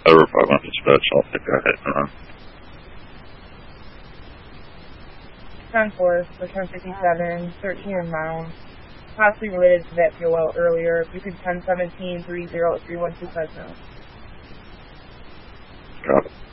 Over 500 dispatch, I'll take that hit and run. 10-4, return 57, 13 inbound. Possibly related to that fuel out earlier. You could 10-17, 30, 3125 now. Got it.